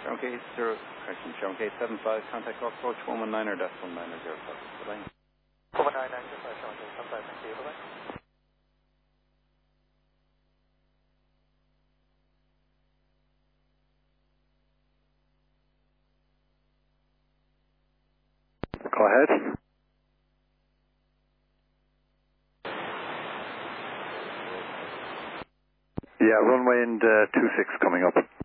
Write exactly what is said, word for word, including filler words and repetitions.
Sharon Gate zero, correction, Sharon Gate seven five, contact off approach one one nine or dash one nine or zero five. Bye-bye. one one nine nine zero five, Sharon Gate seven five, thank you, bye-bye. Go ahead. Yeah, runway and uh, two six coming up.